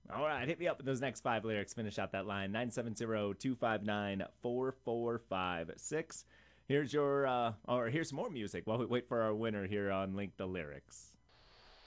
All right, hit me up with those next five lyrics. Finish out that line 970-259-4456. Here's your, or here's some more music while we wait for our winner here on Link the Lyrics.